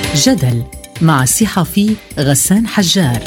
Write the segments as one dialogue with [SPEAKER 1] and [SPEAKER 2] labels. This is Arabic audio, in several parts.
[SPEAKER 1] جدل مع الصحفي غسان حجار.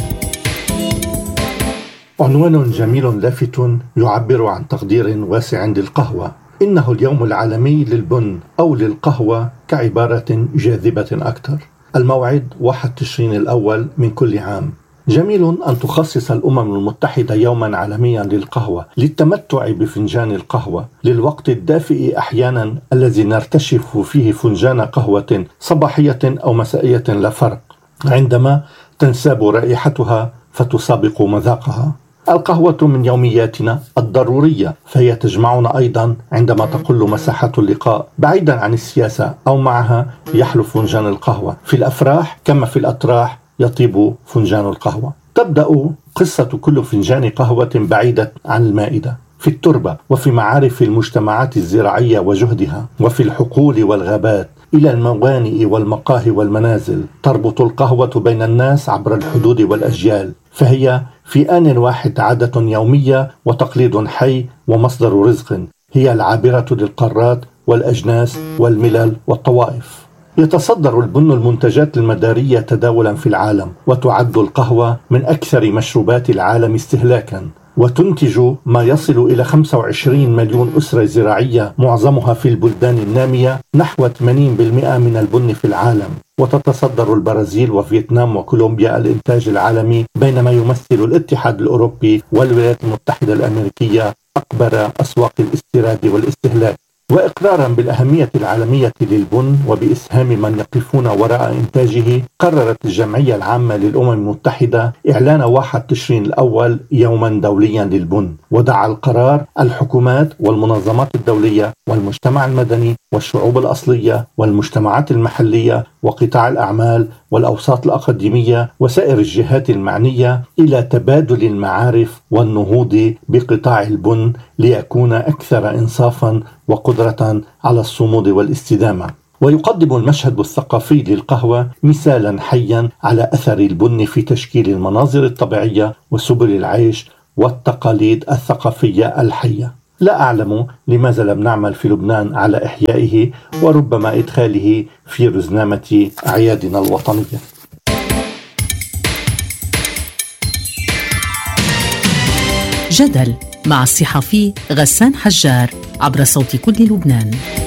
[SPEAKER 2] عنوان جميل لافت يعبر عن تقدير واسع للقهوة. إنه اليوم العالمي للبن أو للقهوة كعبارة جاذبة أكثر. الموعد 1 تشرين الأول من كل عام. جميل أن تخصص الأمم المتحدة يوما عالميا للقهوة، للتمتع بفنجان القهوة، للوقت الدافئ أحيانا الذي نرتشف فيه فنجان قهوة صباحية أو مسائية لا فرق، عندما تنساب رائحتها فتسابق مذاقها. القهوة من يومياتنا الضرورية، فهي تجمعنا أيضا عندما تقل مساحة اللقاء بعيدا عن السياسة، أو معها يحلو فنجان القهوة. في الأفراح كما في الأتراح يطيب فنجان القهوة. تبدأ قصة كل فنجان قهوة بعيدة عن المائدة، في التربة وفي معارف المجتمعات الزراعية وجهدها، وفي الحقول والغابات إلى الموانئ والمقاهي والمنازل. تربط القهوة بين الناس عبر الحدود والأجيال، فهي في آن واحد عادة يومية وتقليد حي ومصدر رزق. هي العابرة للقارات والأجناس والملل والطوائف. يتصدر البن المنتجات المدارية تداولا في العالم، وتعد القهوة من أكثر مشروبات العالم استهلاكا، وتنتج ما يصل إلى 25 مليون أسرة زراعية، معظمها في البلدان النامية، نحو 80% من البن في العالم. وتتصدر البرازيل وفيتنام وكولومبيا الإنتاج العالمي، بينما يمثل الاتحاد الأوروبي والولايات المتحدة الأمريكية أكبر أسواق الاستيراد والاستهلاك. وإقرارا بالأهمية العالمية للبن وبإسهام من يقفون وراء إنتاجه، قررت الجمعية العامة للأمم المتحدة إعلان 1 تشرين الأول يوما دوليا للبن. ودعا القرار الحكومات والمنظمات الدولية والمجتمع المدني والشعوب الأصلية والمجتمعات المحلية وقطاع الأعمال والأوساط الأكاديمية وسائر الجهات المعنية إلى تبادل المعارف والنهوض بقطاع البن، ليكون أكثر إنصافا وقدرة على الصمود والاستدامة. ويقدم المشهد الثقافي للقهوة مثالا حيا على أثر البن في تشكيل المناظر الطبيعية وسبل العيش والتقاليد الثقافية الحية. لا أعلم لماذا لم نعمل في لبنان على إحيائه وربما إدخاله في رزنامة أعيادنا الوطنية.
[SPEAKER 1] جدل مع الصحفي غسان حجار عبر صوت كل لبنان.